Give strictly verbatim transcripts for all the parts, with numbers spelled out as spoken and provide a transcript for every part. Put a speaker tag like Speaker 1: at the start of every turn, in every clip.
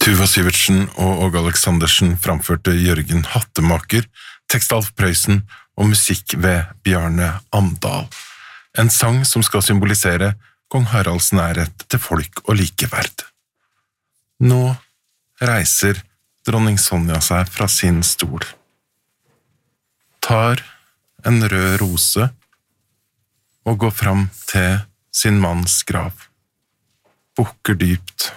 Speaker 1: Tuva Syvertsen og Åge Aleksandersen framførte Jørgen Hattemaker, tekst Alf Prøysen og musikk ved Bjarne Amdal. En sang som skal symbolisere kong Haralds nærhet til folk og likeverd. Nå reiser dronning Sonja seg fra sin stol. Tar en rød rose og går fram til sin manns grav. Bukker dypt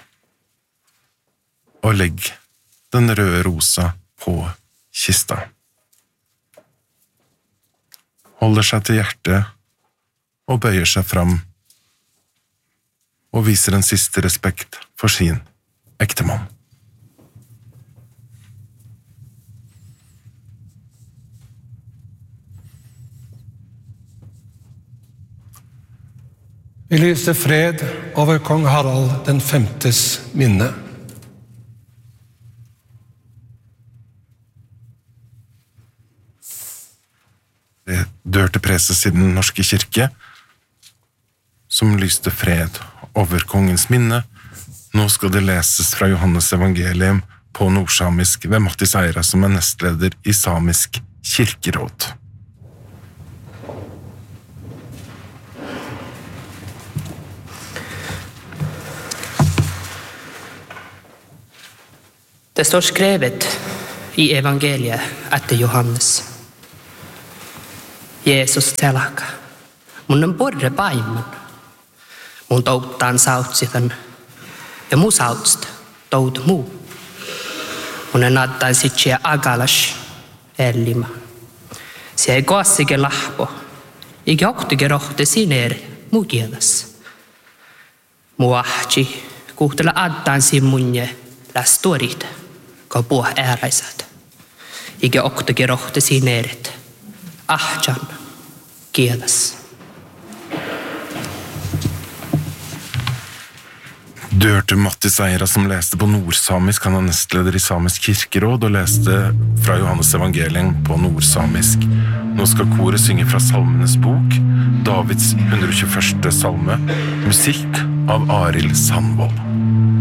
Speaker 1: og legg den røde rosa på kista. Holder seg til hjertet og bøyer seg fram og viser en siste respekt for sin ektemann.
Speaker 2: Vi lyser fred over kong Harald den femtes minne.
Speaker 1: Det dørte preses i den norske kirke, som lyste fred over kongens minne. Nå skal det leses fra Johannes evangelium på nordsamisk ved Mattis Eira, som er nestleder i Samisk kirkeråd.
Speaker 3: Det står skrevet i evangeliet etter Johannes. Jeesus telaka. Mun on porre paimun. Mun touttaan sautsitan. Ja mu sautsta tout muu. Mun en attain sitsiä agalas ellima. Se ei koassike lahpo. Ikä oktike rohte sineer mu kielas. Mu ahti kuhtela attain simmunje läs tuorit. Ka puh ääräisät. Ikä oktike rohte sineeret. Ahtjan kielas.
Speaker 1: Du hørte Mattis Eira som leste på nordsamisk. Han er nestleder i Samisk kirkeråd og leste fra Johannes evangelium på nordsamisk. Nå skal koret synge fra Salmenes bok, Davids hundre og tjueførste salme, musikk av Arild Sandvold.